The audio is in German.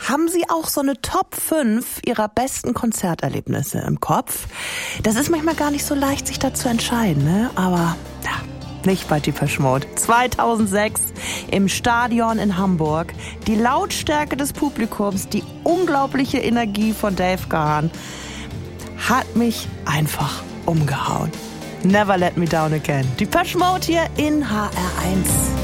Haben Sie auch so eine Top 5 Ihrer besten Konzerterlebnisse im Kopf? Das ist manchmal gar nicht so leicht, sich da zu entscheiden, ne? Aber ja, nicht bei Depeche Mode. 2006 im Stadion in Hamburg. Die Lautstärke des Publikums, die unglaubliche Energie von Dave Gahan hat mich einfach umgehauen. Never Let Me Down Again. Depeche Mode hier in HR1.